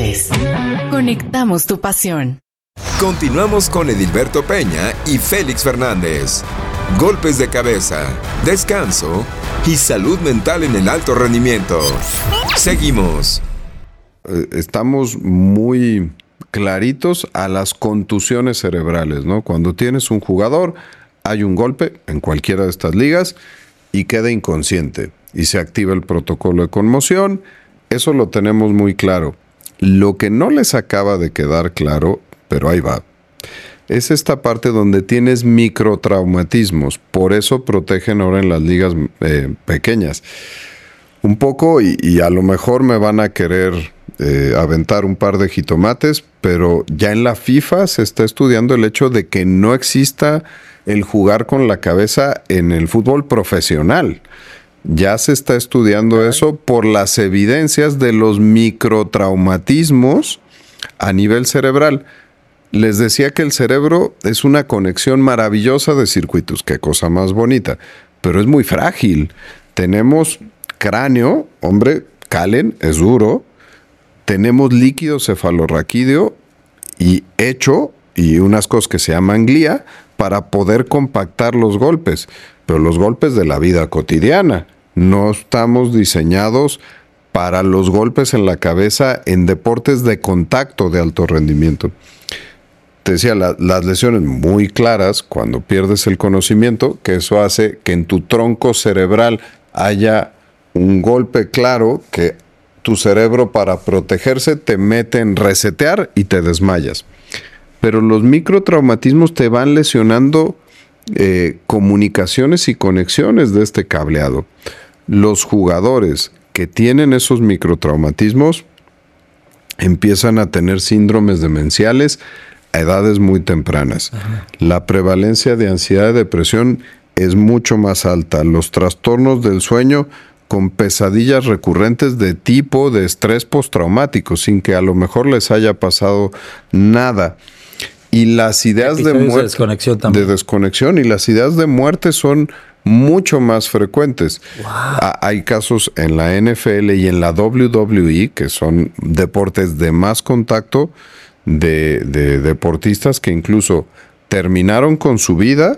Deportes. Conectamos tu pasión. Continuamos con Edilberto Peña y Félix Fernández. Golpes de cabeza, descanso y salud mental en el alto rendimiento. Seguimos. Estamos muy claritos a las contusiones cerebrales, ¿no? Cuando tienes un jugador, hay un golpe en cualquiera de estas ligas y queda inconsciente y se activa el protocolo de conmoción. Eso lo tenemos muy claro. Lo que no les acaba de quedar claro, pero ahí va, es esta parte donde tienes microtraumatismos. Por eso protegen ahora en las ligas pequeñas. Un poco, y a lo mejor me van a querer aventar un par de jitomates, pero ya en la FIFA se está estudiando el hecho de que no exista el jugar con la cabeza en el fútbol profesional. Ya se está estudiando eso por las evidencias de los microtraumatismos a nivel cerebral. Les decía que el cerebro es una conexión maravillosa de circuitos, qué cosa más bonita, pero es muy frágil. Tenemos cráneo, hombre, calen, es duro. Tenemos líquido cefalorraquídeo y hecho, y unas cosas que se llaman glía, para poder compactar los golpes, pero los golpes de la vida cotidiana. No estamos diseñados para los golpes en la cabeza en deportes de contacto de alto rendimiento. Te decía, las lesiones muy claras, cuando pierdes el conocimiento, que eso hace que en tu tronco cerebral haya un golpe claro que tu cerebro, para protegerse, te mete en resetear y te desmayas. Pero los microtraumatismos te van lesionando comunicaciones y conexiones de este cableado. Los jugadores que tienen esos microtraumatismos empiezan a tener síndromes demenciales a edades muy tempranas. Ajá. La prevalencia de ansiedad y depresión es mucho más alta. Los trastornos del sueño con pesadillas recurrentes de tipo de estrés postraumático, sin que a lo mejor les haya pasado nada. Y las ideas de muerte, de desconexión, y las ideas de muerte son mucho más frecuentes. Wow. Hay casos en la NFL y en la WWE, que son deportes de más contacto, de deportistas que incluso terminaron con su vida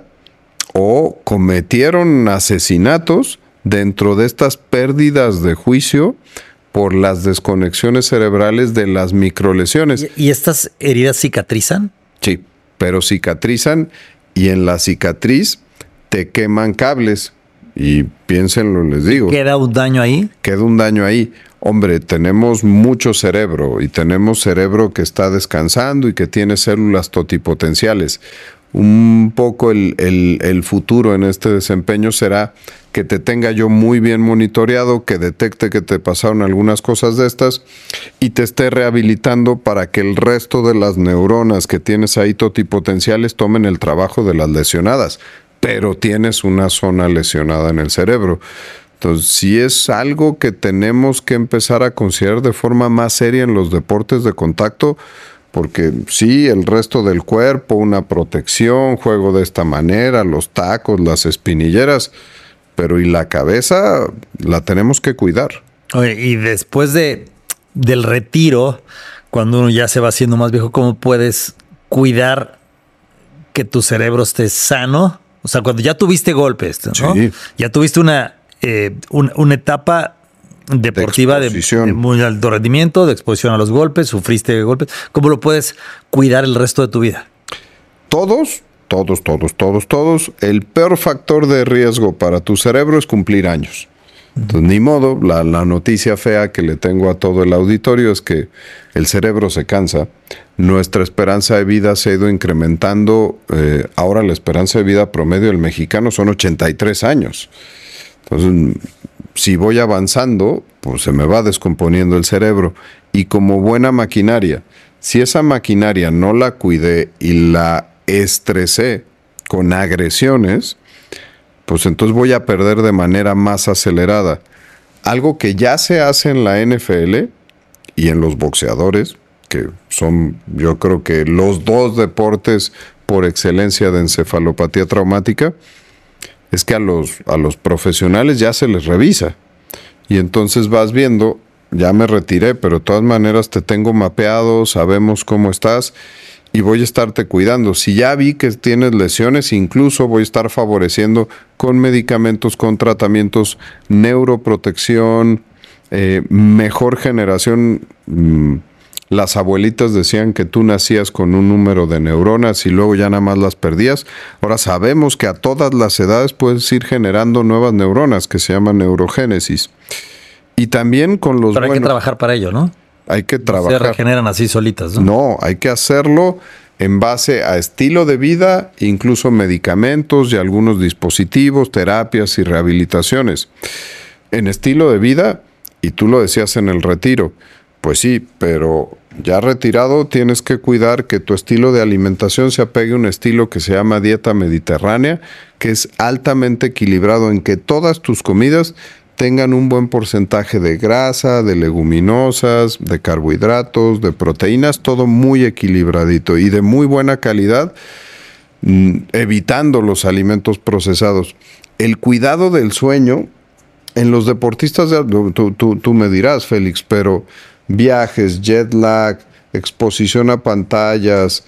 o cometieron asesinatos dentro de estas pérdidas de juicio por las desconexiones cerebrales de las microlesiones. ¿Y estas heridas cicatrizan? Sí, pero cicatrizan, y en la cicatriz te queman cables. Y piénsenlo, les digo. ¿Queda un daño ahí? Queda un daño ahí. Hombre, tenemos mucho cerebro, y tenemos cerebro que está descansando y que tiene células totipotenciales. Un poco el futuro en este desempeño será que te tenga yo muy bien monitoreado, que detecte que te pasaron algunas cosas de estas y te esté rehabilitando para que el resto de las neuronas que tienes ahí totipotenciales tomen el trabajo de las lesionadas, pero tienes una zona lesionada en el cerebro. Entonces, sí es algo que tenemos que empezar a considerar de forma más seria en los deportes de contacto, porque sí, el resto del cuerpo, una protección, juego de esta manera, los tacos, las espinilleras, pero y la cabeza la tenemos que cuidar. Oye, y después del retiro, cuando uno ya se va haciendo más viejo, ¿cómo puedes cuidar que tu cerebro esté sano? O sea, cuando ya tuviste golpes, ¿no? Sí. Ya tuviste una etapa deportiva de muy alto rendimiento, de exposición a los golpes, sufriste golpes. ¿Cómo lo puedes cuidar el resto de tu vida? Todos. El peor factor de riesgo para tu cerebro es cumplir años. Entonces, ni modo, la noticia fea que le tengo a todo el auditorio es que el cerebro se cansa. Nuestra esperanza de vida se ha ido incrementando. Ahora la esperanza de vida promedio del mexicano son 83 años. Entonces, si voy avanzando, pues se me va descomponiendo el cerebro. Y como buena maquinaria, si esa maquinaria no la cuidé y la estresé con agresiones, pues entonces voy a perder de manera más acelerada. Algo que ya se hace en la NFL y en los boxeadores, que son, yo creo que los dos deportes por excelencia de encefalopatía traumática, es que a los profesionales ya se les revisa. Y entonces vas viendo ya me retiré, pero de todas maneras te tengo mapeado, sabemos cómo estás y voy a estarte cuidando. Si ya vi que tienes lesiones, incluso voy a estar favoreciendo con medicamentos, con tratamientos, neuroprotección, mejor generación. Las abuelitas decían que tú nacías con un número de neuronas y luego ya nada más las perdías. Ahora sabemos que a todas las edades puedes ir generando nuevas neuronas, que se llama neurogénesis. Y también con los Pero hay que trabajar para ello, ¿no? Hay que trabajar. Se regeneran así solitas, ¿no? No, hay que hacerlo en base a estilo de vida, incluso medicamentos y algunos dispositivos, terapias y rehabilitaciones. En estilo de vida, y tú lo decías en el retiro, pues sí, pero ya retirado tienes que cuidar que tu estilo de alimentación se apegue a un estilo que se llama dieta mediterránea, que es altamente equilibrado en que todas tus comidas tengan un buen porcentaje de grasa, de leguminosas, de carbohidratos, de proteínas, todo muy equilibradito y de muy buena calidad, evitando los alimentos procesados. El cuidado del sueño, en los deportistas, tú me dirás, Félix, pero viajes, jet lag, exposición a pantallas,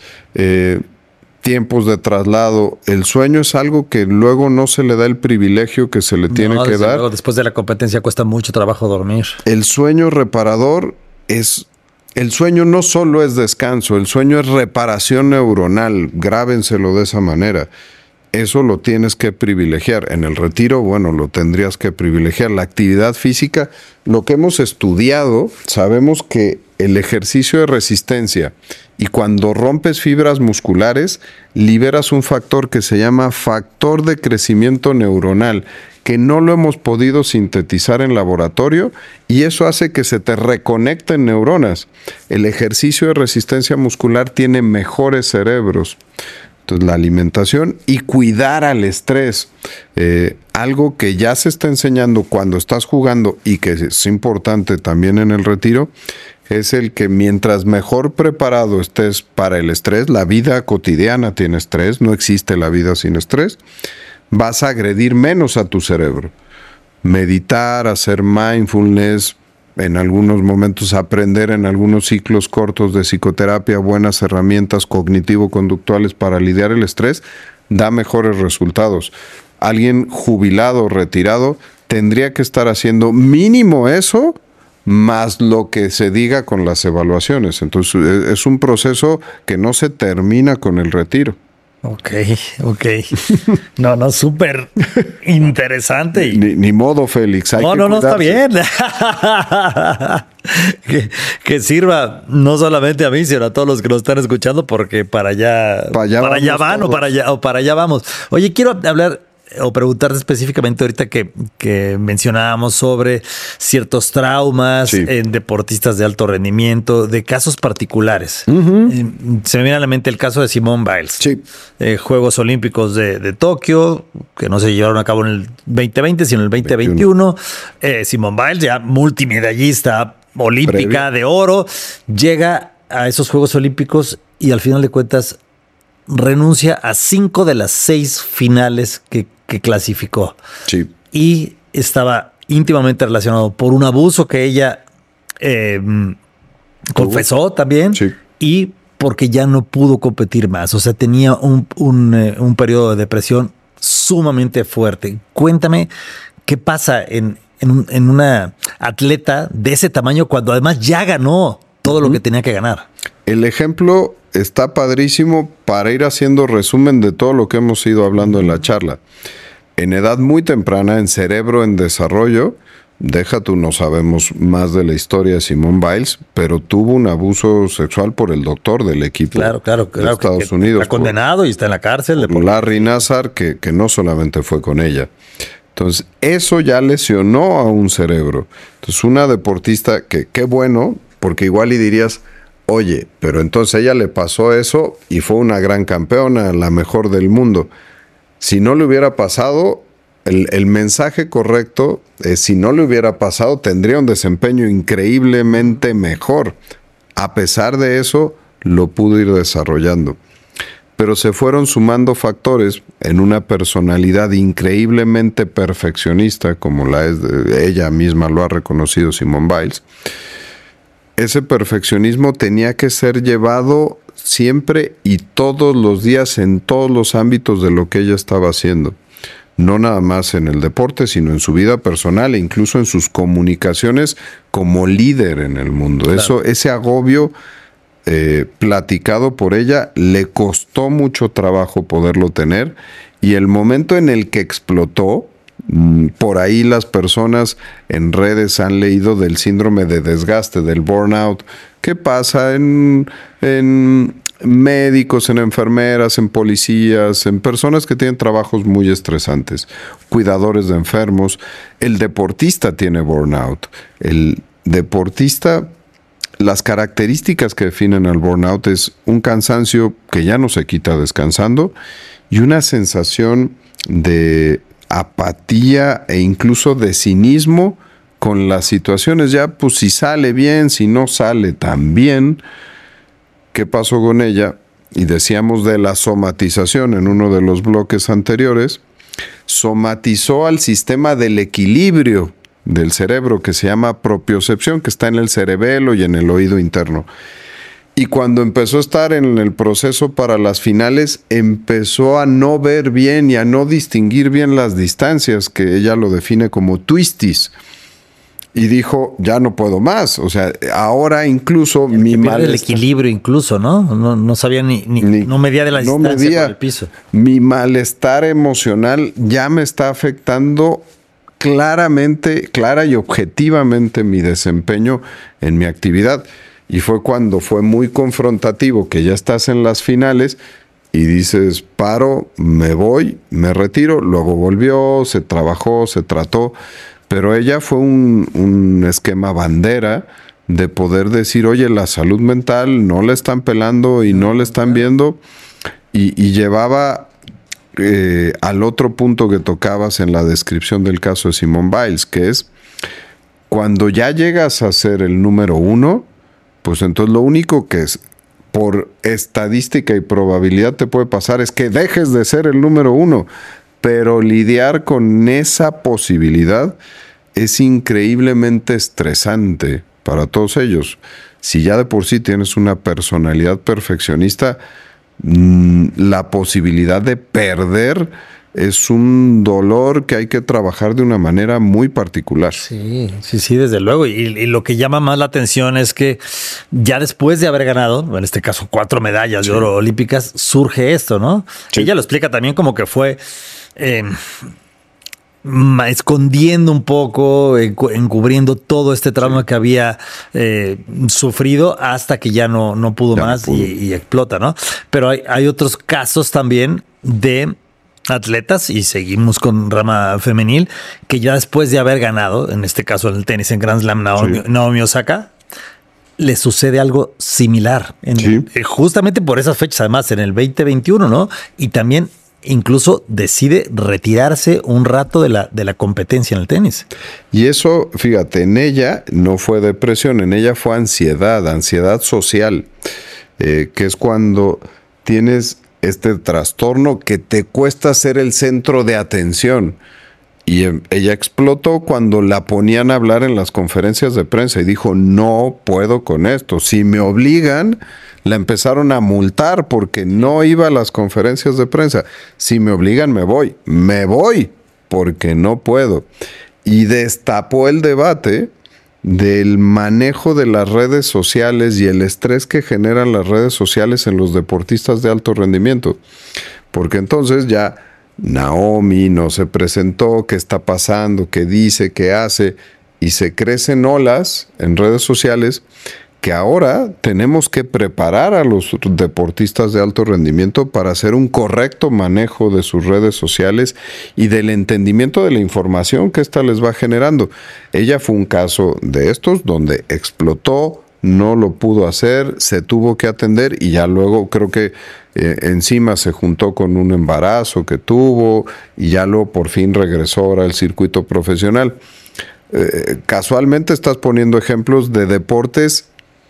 tiempos de traslado, el sueño es algo que luego no se le da el privilegio que se le tiene que dar. Luego, después de la competencia cuesta mucho trabajo dormir. El sueño reparador es... El sueño no solo es descanso, el sueño es reparación neuronal, grábenselo de esa manera. Eso lo tienes que privilegiar. En el retiro, bueno, lo tendrías que privilegiar. La actividad física, lo que hemos estudiado, sabemos que el ejercicio de resistencia y cuando rompes fibras musculares, liberas un factor que se llama factor de crecimiento neuronal, que no lo hemos podido sintetizar en laboratorio y eso hace que se te reconecten neuronas. El ejercicio de resistencia muscular tiene mejores cerebros. Entonces, la alimentación y cuidar al estrés. Algo que ya se está enseñando cuando estás jugando y que es importante también en el retiro, es el que mientras mejor preparado estés para el estrés, la vida cotidiana tiene estrés, no existe la vida sin estrés, vas a agredir menos a tu cerebro. Meditar, hacer mindfulness, en algunos momentos aprender en algunos ciclos cortos de psicoterapia, buenas herramientas cognitivo-conductuales para lidiar el estrés, da mejores resultados. Alguien jubilado, retirado, tendría que estar haciendo mínimo eso, más lo que se diga con las evaluaciones. Entonces, es un proceso que no se termina con el retiro. Ok. No, súper interesante. Ni modo, Félix. No, está bien. que sirva no solamente a mí, sino a todos los que nos están escuchando, porque para allá vamos. Oye, quiero hablar o preguntarte específicamente ahorita que mencionábamos sobre ciertos traumas en deportistas de alto rendimiento, de casos particulares. Uh-huh. Se me viene a la mente el caso de Simone Biles. Sí. Juegos Olímpicos de Tokio, que no se llevaron a cabo en el 2020, sino en el 2021. Simone Biles, ya multimedallista olímpica de oro, llega a esos Juegos Olímpicos y al final de cuentas renuncia a 5 de las 6 finales que clasificó. Sí. Y estaba íntimamente relacionado por un abuso que ella confesó también. Sí. Y porque ya no pudo competir más. O sea, tenía un periodo de depresión sumamente fuerte. Cuéntame qué pasa en una atleta de ese tamaño cuando además ya ganó todo lo que tenía que ganar. El ejemplo está padrísimo para ir haciendo resumen de todo lo que hemos ido hablando en la charla. En edad muy temprana, en cerebro en desarrollo, deja tú, no sabemos más de la historia de Simone Biles, pero tuvo un abuso sexual por el doctor del equipo de Estados Unidos. Está condenado y está en la cárcel. Por Larry Nassar, que no solamente fue con ella. Entonces, eso ya lesionó a un cerebro. Entonces, una deportista que, qué bueno, porque igual y dirías, oye, pero entonces a ella le pasó eso y fue una gran campeona, la mejor del mundo. Si no le hubiera pasado, el mensaje correcto es, si no le hubiera pasado, tendría un desempeño increíblemente mejor. A pesar de eso, lo pudo ir desarrollando. pero se fueron sumando factores en una personalidad increíblemente perfeccionista, como la es ella misma lo ha reconocido Simone Biles. Ese perfeccionismo tenía que ser llevado siempre y todos los días en todos los ámbitos de lo que ella estaba haciendo. No nada más en el deporte, sino en su vida personal e incluso en sus comunicaciones como líder en el mundo. Claro. Ese agobio platicado por ella, le costó mucho trabajo poderlo tener, y el momento en el que explotó, por ahí las personas en redes han leído del síndrome de desgaste, del burnout, que pasa en médicos, en enfermeras, en policías, en personas que tienen trabajos muy estresantes, cuidadores de enfermos. El deportista tiene burnout. El deportista, las características que definen al burnout es un cansancio que ya no se quita descansando y una sensación de apatía e incluso de cinismo con las situaciones. Ya, pues si sale bien, si no sale tan bien. ¿Qué pasó con ella? Y decíamos de la somatización en uno de los bloques anteriores. Somatizó al sistema del equilibrio del cerebro, que se llama propiocepción, que está en el cerebelo y en el oído interno. Y cuando empezó a estar en el proceso para las finales, empezó a no ver bien y a no distinguir bien las distancias, que ella lo define como twisties. Y dijo, ya no puedo más. O sea, ahora incluso mi malestar... el equilibrio incluso, ¿no? No sabía no medía de la distancia por el piso. Mi malestar emocional ya me está afectando clara y objetivamente mi desempeño en mi actividad. Y fue cuando fue muy confrontativo, que ya estás en las finales y dices, paro, me voy, me retiro. Luego volvió, se trabajó, se trató. Pero ella fue un esquema bandera de poder decir, oye, la salud mental no la están pelando y no la están viendo. Y llevaba al otro punto que tocabas en la descripción del caso de Simone Biles, que es cuando ya llegas a ser el número 1, pues entonces lo único que es por estadística y probabilidad te puede pasar es que dejes de ser el número 1. Pero lidiar con esa posibilidad es increíblemente estresante para todos ellos. Si ya de por sí tienes una personalidad perfeccionista, la posibilidad de perder es un dolor que hay que trabajar de una manera muy particular. Sí, desde luego. Y lo que llama más la atención es que ya después de haber ganado, en este caso 4 medallas de oro olímpicas, surge esto, ¿no? Sí. Ella lo explica también como que fue escondiendo un poco, encubriendo todo este trauma que había sufrido hasta que ya no pudo más y explota, ¿no? Pero hay otros casos también de atletas, y seguimos con rama femenil, que ya después de haber ganado, en este caso en el tenis en Grand Slam, Naomi Osaka, le sucede algo similar, justamente por esas fechas, además en el 2021, ¿no? Y también incluso decide retirarse un rato de la competencia en el tenis. Y eso, fíjate, en ella no fue depresión, en ella fue ansiedad social, que es cuando tienes este trastorno que te cuesta ser el centro de atención. Y ella explotó cuando la ponían a hablar en las conferencias de prensa y dijo, no puedo con esto. Si me obligan, la empezaron a multar porque no iba a las conferencias de prensa. Si me obligan, me voy porque no puedo. Y destapó el debate del manejo de las redes sociales y el estrés que generan las redes sociales en los deportistas de alto rendimiento. Porque entonces ya Naomi no se presentó, qué está pasando, qué dice, qué hace, y se crecen olas en redes sociales que ahora tenemos que preparar a los deportistas de alto rendimiento para hacer un correcto manejo de sus redes sociales y del entendimiento de la información que ésta les va generando. Ella fue un caso de estos donde explotó, no lo pudo hacer, se tuvo que atender y ya luego creo que encima se juntó con un embarazo que tuvo y ya luego por fin regresó ahora al circuito profesional. Casualmente estás poniendo ejemplos de deportes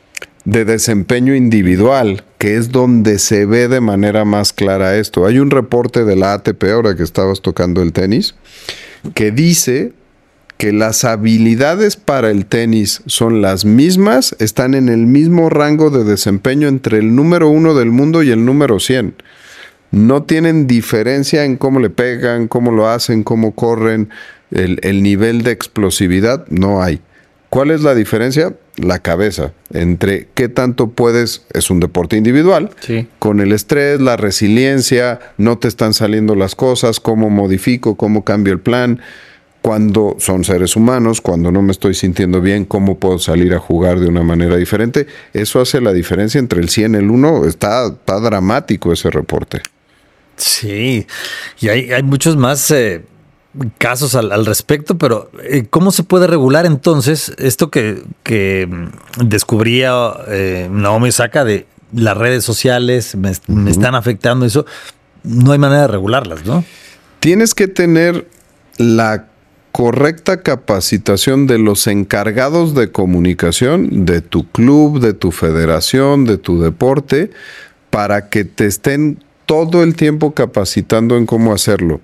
de desempeño individual, que es donde se ve de manera más clara esto. Hay un reporte de la ATP, ahora que estabas tocando el tenis, que dice que las habilidades para el tenis son las mismas, están en el mismo rango de desempeño entre el número 1 del mundo y el número 100. No tienen diferencia en cómo le pegan, cómo lo hacen, cómo corren, el nivel de explosividad, no hay. ¿Cuál es la diferencia? La cabeza, entre qué tanto puedes, es un deporte individual, Sí. con el estrés, la resiliencia, no te están saliendo las cosas, cómo modifico, cómo cambio el plan, cuando son seres humanos, cuando no me estoy sintiendo bien, cómo puedo salir a jugar de una manera diferente. Eso hace la diferencia entre el 100 y el 1, está dramático ese reporte. Sí, y hay muchos más casos al respecto, pero ¿cómo se puede regular entonces esto que descubría Naomi Osaka de las redes sociales, me están afectando eso? No hay manera de regularlas, ¿no? Tienes que tener la correcta capacitación de los encargados de comunicación de tu club, de tu federación, de tu deporte, para que te estén todo el tiempo capacitando en cómo hacerlo.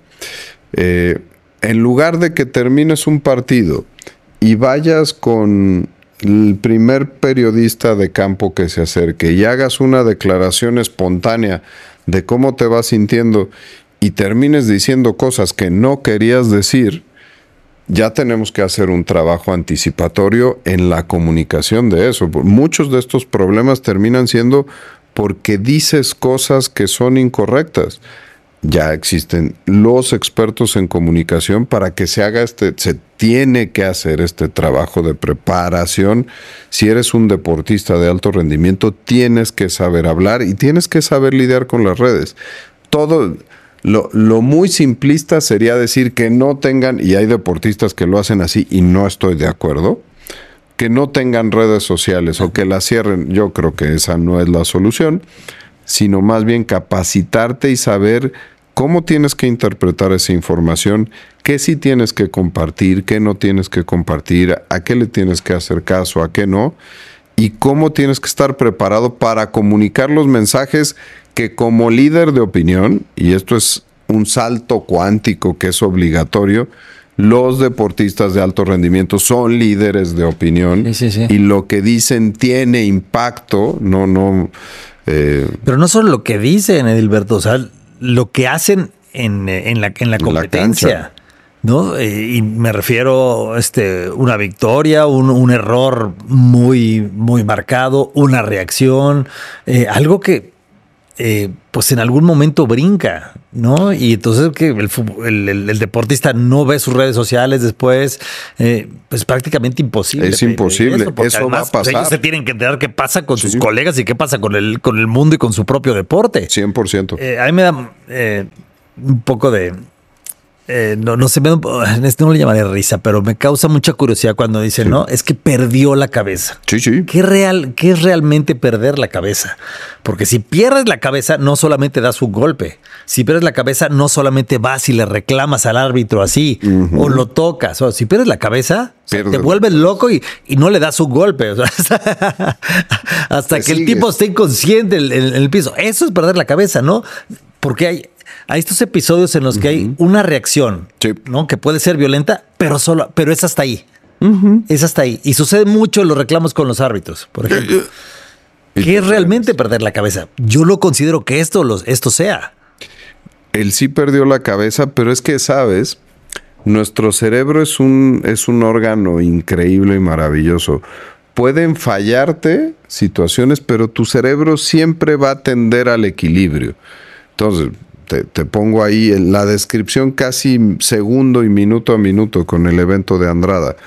En lugar de que termines un partido y vayas con el primer periodista de campo que se acerque y hagas una declaración espontánea de cómo te vas sintiendo y termines diciendo cosas que no querías decir, ya tenemos que hacer un trabajo anticipatorio en la comunicación de eso. Muchos de estos problemas terminan siendo porque dices cosas que son incorrectas. Ya existen los expertos en comunicación para que se haga se tiene que hacer este trabajo de preparación. Si eres un deportista de alto rendimiento, tienes que saber hablar y tienes que saber lidiar con las redes. Todo lo muy simplista sería decir que no tengan, y hay deportistas que lo hacen así y no estoy de acuerdo, que no tengan redes sociales o que las cierren. Yo creo que esa no es la solución, sino más bien capacitarte y saber cómo tienes que interpretar esa información, qué sí tienes que compartir, qué no tienes que compartir, a qué le tienes que hacer caso, a qué no, y cómo tienes que estar preparado para comunicar los mensajes que como líder de opinión, y esto es un salto cuántico que es obligatorio, los deportistas de alto rendimiento son líderes de opinión, Sí. y lo que dicen tiene impacto, Pero no solo lo que dicen, Edilberto, o sea, lo que hacen en la competencia, cancha. ¿no? Y me refiero una victoria, un error muy, muy marcado, una reacción, algo que pues en algún momento brinca, ¿no? Y entonces que el deportista no ve sus redes sociales después, pues prácticamente imposible. Es imposible, porque eso además, va a pasar. Ellos se tienen que enterar qué pasa con Sí. sus colegas y qué pasa con el mundo y con su propio deporte. 100%. A mí me da un poco de... no sé, no le llamaré risa, pero me causa mucha curiosidad cuando dicen, no, es que perdió la cabeza. Sí. ¿Qué es realmente perder la cabeza? Porque si pierdes la cabeza, no solamente das un golpe. Si pierdes la cabeza, no solamente vas y le reclamas al árbitro así, o lo tocas. O si pierdes la cabeza, te vuelves loco y no le das un golpe. O sea, hasta que el tipo esté inconsciente en el piso. Eso es perder la cabeza, ¿no? Porque hay estos episodios en los que hay una reacción, Sí. ¿no? Que puede ser violenta, pero es hasta ahí. Es hasta ahí. Y sucede mucho en los reclamos con los árbitros, por ejemplo. ¿Qué es realmente perder la cabeza? Yo lo considero que esto sea. Él sí perdió la cabeza, pero es que, ¿sabes? Nuestro cerebro es un órgano increíble y maravilloso. Pueden fallarte situaciones, pero tu cerebro siempre va a tender al equilibrio. Entonces, te pongo ahí en la descripción casi segundo y minuto a minuto con el evento de Andrada.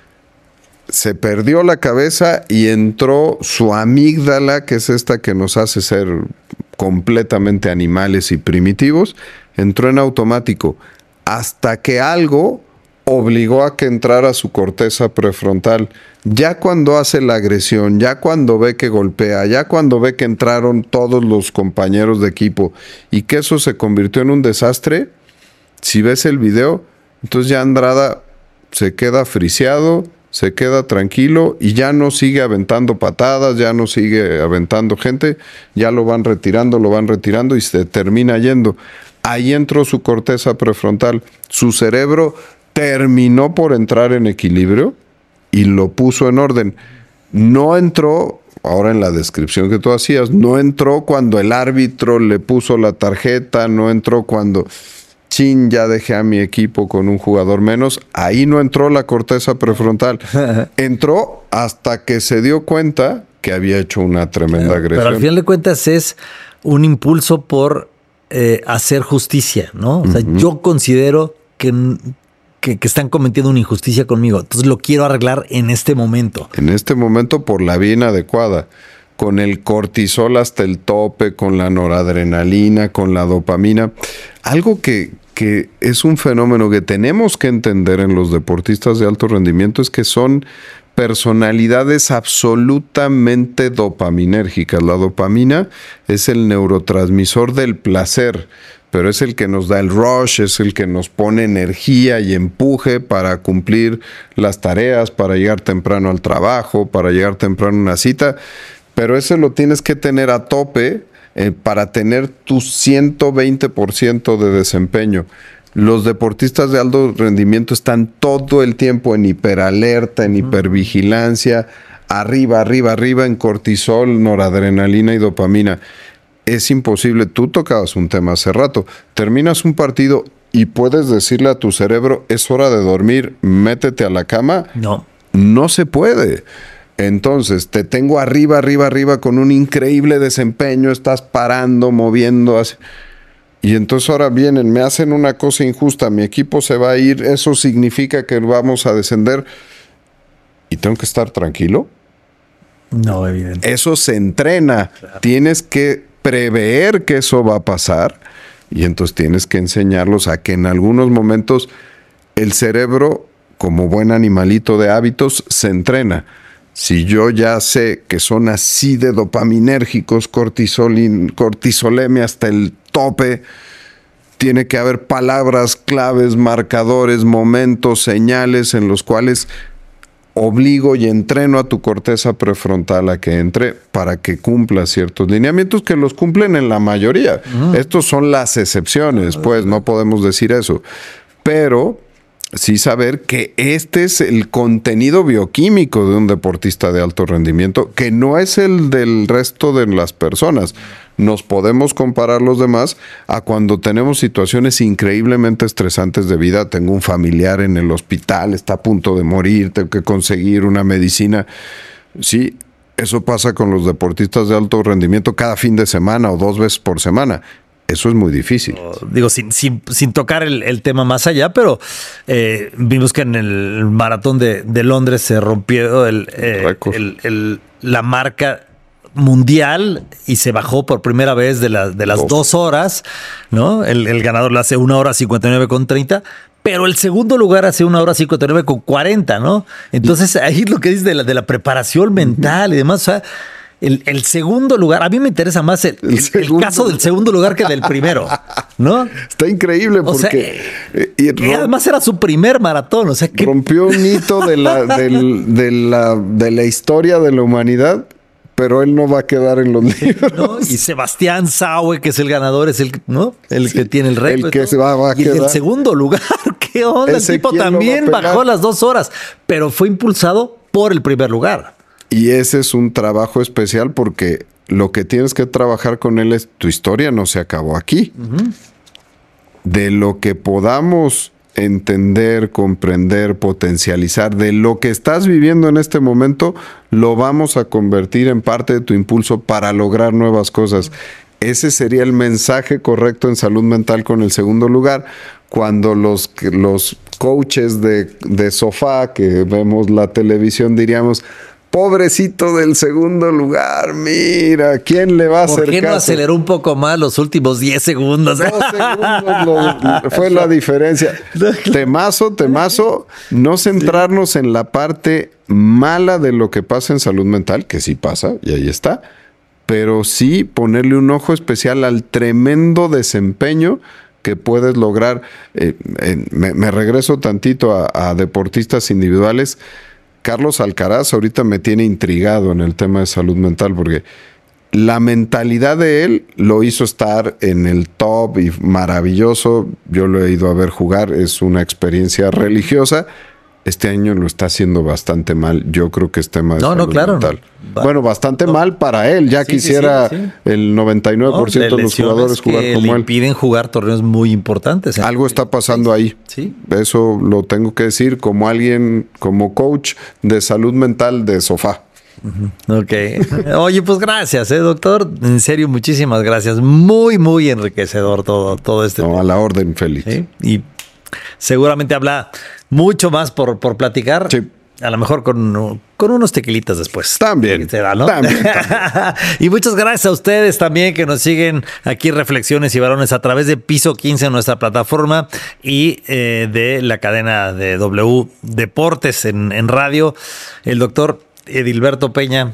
Se perdió la cabeza y entró su amígdala, que es esta que nos hace ser completamente animales y primitivos, entró en automático hasta que algo obligó a que entrara su corteza prefrontal. Ya cuando hace la agresión, ya cuando ve que golpea, ya cuando ve que entraron todos los compañeros de equipo y que eso se convirtió en un desastre, si ves el video, entonces ya Andrada se queda friseado, se queda tranquilo y ya no sigue aventando patadas, ya no sigue aventando gente, ya lo van retirando y se termina yendo. Ahí entró su corteza prefrontal. Su cerebro terminó por entrar en equilibrio y lo puso en orden. No entró, ahora en la descripción que tú hacías, no entró cuando el árbitro le puso la tarjeta, no entró cuando, ya dejé a mi equipo con un jugador menos. Ahí no entró la corteza prefrontal. Entró hasta que se dio cuenta que había hecho una tremenda agresión. Pero al final de cuentas es un impulso por hacer justicia, ¿no? O sea, yo considero que están cometiendo una injusticia conmigo. Entonces lo quiero arreglar en este momento. En este momento por la vía inadecuada. Con el cortisol hasta el tope, con la noradrenalina, con la dopamina. Algo que es un fenómeno que tenemos que entender en los deportistas de alto rendimiento es que son personalidades absolutamente dopaminérgicas. La dopamina es el neurotransmisor del placer, pero es el que nos da el rush, es el que nos pone energía y empuje para cumplir las tareas, para llegar temprano al trabajo, para llegar temprano a una cita, pero ese lo tienes que tener a tope para tener tu 120% de desempeño. Los deportistas de alto rendimiento están todo el tiempo en hiperalerta, en hipervigilancia, arriba en cortisol, noradrenalina y dopamina. Es imposible. Tú tocabas un tema hace rato. Terminas un partido y puedes decirle a tu cerebro, es hora de dormir, métete a la cama. No se puede. Entonces, te tengo arriba con un increíble desempeño, estás parando, moviendo, así. Y entonces ahora vienen, me hacen una cosa injusta, mi equipo se va a ir, eso significa que vamos a descender. ¿Y tengo que estar tranquilo? No, evidente. Eso se entrena. Claro. Tienes que prever que eso va a pasar y entonces tienes que enseñarlos a que en algunos momentos el cerebro, como buen animalito de hábitos, se entrena. Si yo ya sé que son así de dopaminérgicos, cortisolemia hasta el tope, tiene que haber palabras claves, marcadores, momentos, señales en los cuales obligo y entreno a tu corteza prefrontal a que entre para que cumpla ciertos lineamientos que los cumplen en la mayoría. Estos son las excepciones, pues no podemos decir eso. Pero sí saber que este es el contenido bioquímico de un deportista de alto rendimiento, que no es el del resto de las personas. Nos podemos comparar los demás a cuando tenemos situaciones increíblemente estresantes de vida. Tengo un familiar en el hospital, está a punto de morir, tengo que conseguir una medicina. Sí, eso pasa con los deportistas de alto rendimiento cada fin de semana o 2 veces por semana. Eso es muy difícil. Digo, sin tocar el tema más allá, pero vimos que en el maratón de Londres se rompió la marca mundial y se bajó por primera vez de las 2 horas, ¿no? El ganador lo hace 1 hora 59:30, pero el segundo lugar hace 1 hora 59:40, ¿no? Entonces ahí es lo que dice de la preparación mental y demás, o sea, el segundo lugar, a mí me interesa más el caso del segundo lugar que del primero, ¿no? Está increíble porque... y además era su primer maratón, o sea que... Rompió un hito de la historia de la humanidad, pero él no va a quedar en los libros. ¿No? Y Sebastián Saue, que es el ganador, es el que tiene el récord. El que se va a quedar. Y el segundo lugar, ¿qué onda? El tipo también bajó las 2 horas, pero fue impulsado por el primer lugar. Y ese es un trabajo especial porque lo que tienes que trabajar con él es tu historia no se acabó aquí. De lo que podamos entender, comprender, potencializar, de lo que estás viviendo en este momento, lo vamos a convertir en parte de tu impulso para lograr nuevas cosas. Ese sería el mensaje correcto en salud mental con el segundo lugar. Cuando los coaches de sofá que vemos la televisión diríamos... Pobrecito del segundo lugar, mira, ¿quién le va a hacer caso? ¿Por qué no aceleró un poco más los últimos 10 segundos? 2 segundos fue la diferencia. Temazo, no centrarnos en la parte mala de lo que pasa en salud mental, que sí pasa, y ahí está, pero sí ponerle un ojo especial al tremendo desempeño que puedes lograr. Me regreso tantito a deportistas individuales. Carlos Alcaraz ahorita me tiene intrigado en el tema de salud mental porque la mentalidad de él lo hizo estar en el top y maravilloso. Yo lo he ido a ver jugar, es una experiencia religiosa. Este año lo está haciendo bastante mal. Yo creo que es tema de salud mental. Bueno, bastante mal para él. Ya quisiera el 99% de los jugadores jugar como él. Le impiden jugar torneos muy importantes. Algo está pasando ahí. Sí. Eso lo tengo que decir como alguien, como coach de salud mental de sofá. Ok. Oye, pues gracias, doctor. En serio, muchísimas gracias. Muy, muy enriquecedor todo este. No, a la orden, Félix. ¿Sí? Y seguramente habla mucho más por platicar. Sí. A lo mejor con unos tequilitas después. También. ¿no? También. Y muchas gracias a ustedes también que nos siguen aquí Reflexiones y Balones a través de Piso 15 en nuestra plataforma y de la cadena de W Deportes en radio. El doctor Edilberto Peña.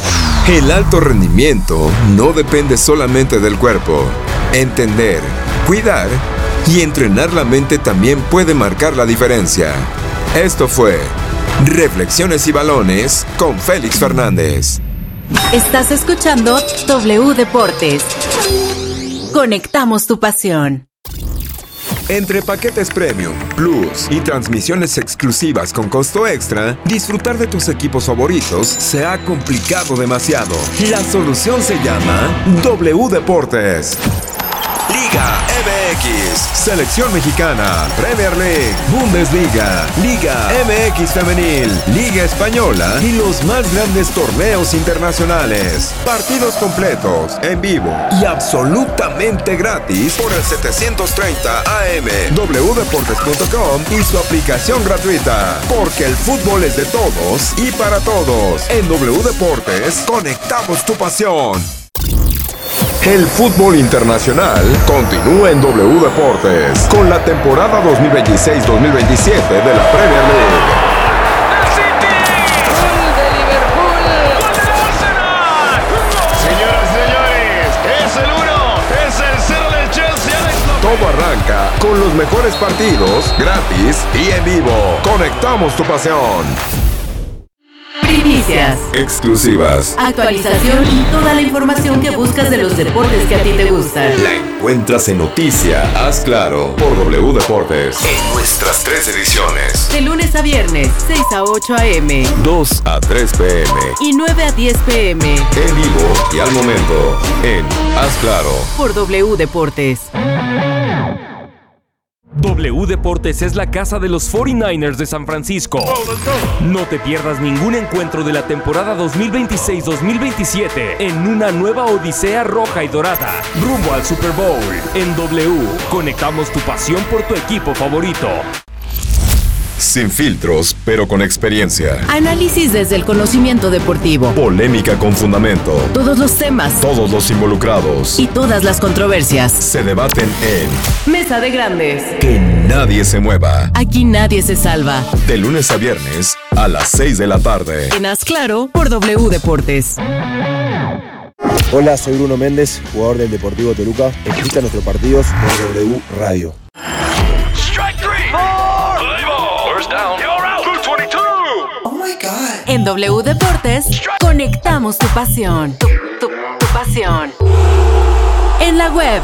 El alto rendimiento no depende solamente del cuerpo. Entender, cuidar y entrenar la mente también puede marcar la diferencia. Esto fue Reflexiones y Balones con Félix Fernández. Estás escuchando W Deportes. Conectamos tu pasión. Entre paquetes Premium, Plus y transmisiones exclusivas con costo extra, disfrutar de tus equipos favoritos se ha complicado demasiado. La solución se llama W Deportes. Liga MX, Selección Mexicana, Premier League, Bundesliga, Liga MX Femenil, Liga Española y los más grandes torneos internacionales. Partidos completos, en vivo y absolutamente gratis por el 730 AM, wdeportes.com y su aplicación gratuita. Porque el fútbol es de todos y para todos. En W Deportes, conectamos tu pasión. El fútbol internacional continúa en W Deportes con la temporada 2026-2027 de la Premier League. ¡El City! ¡Gol de Liverpool! ¡Gol del Arsenal! Señoras y señores, es el 1, es el 0 del Chelsea. Todo arranca con los mejores partidos, gratis y en vivo. Conectamos tu pasión. Primicias, Exclusivas. actualización y toda la información que buscas de los deportes que a ti te gustan. La encuentras en Noticia, Haz Claro, por W Deportes. En nuestras 3 ediciones. De lunes a viernes, 6 a 8 a.m. 2 a 3 p.m. y 9 a 10 p.m. En vivo y al momento. En Haz Claro. por W Deportes. W Deportes es la casa de los 49ers de San Francisco. No te pierdas ningún encuentro de la temporada 2026-2027 en una nueva odisea roja y dorada, rumbo al Super Bowl. En W, conectamos tu pasión por tu equipo favorito. Sin filtros, pero con experiencia. Análisis desde el conocimiento deportivo. Polémica con fundamento. Todos los temas Todos los involucrados y todas las controversias. se debaten en Mesa de Grandes. Que nadie se mueva. Aquí nadie se salva. De lunes a viernes a las 6 de la tarde. En Haz Claro por W Deportes. Hola, soy Bruno Méndez, jugador del Deportivo Toluca. Escucha nuestros partidos por W Radio. Strike 3. First down. You're out. 222. En W Deportes, conectamos tu pasión. Tu pasión. En la web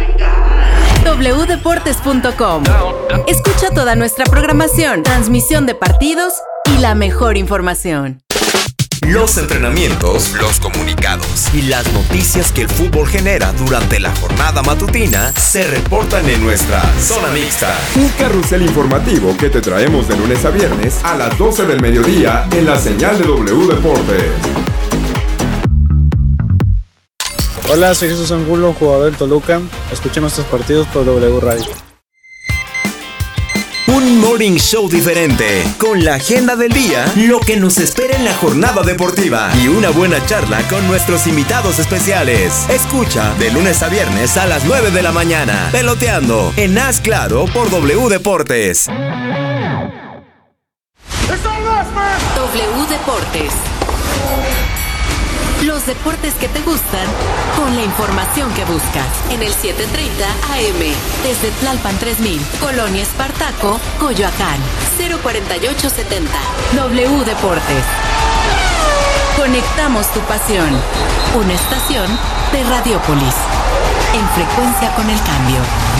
wdeportes.com. Escucha toda nuestra programación, transmisión de partidos y la mejor información. Los entrenamientos, los comunicados y las noticias que el fútbol genera durante la jornada matutina se reportan en nuestra Zona Mixta. Un carrusel informativo que te traemos de lunes a viernes a las 12 del mediodía en la señal de W Deportes. Hola, soy Jesús Angulo, jugador del Toluca. Escuchen nuestros partidos por W Radio. Un morning show diferente, con la agenda del día, lo que nos espera en la jornada deportiva y una buena charla con nuestros invitados especiales. Escucha de lunes a viernes a las 9 de la mañana, peloteando en Haz Claro por W Deportes. W Deportes. Los deportes que te gustan con la información que buscas. En el 7:30 AM. Desde Tlalpan 3000, Colonia Espartaco, Coyoacán. 04870. W Deportes. Conectamos tu pasión. Una estación de Radiópolis. En frecuencia con el cambio.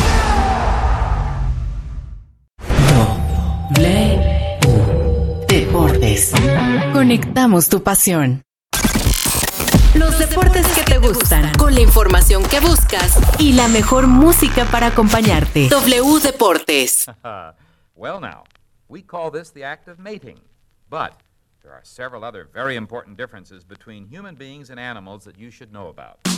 W Deportes. Conectamos tu pasión. Los deportes que te gustan, con la información que buscas y la mejor música para acompañarte. W Deportes. Well now, we call this the act of mating, but there are several other very important differences between human beings and animals that you should know about.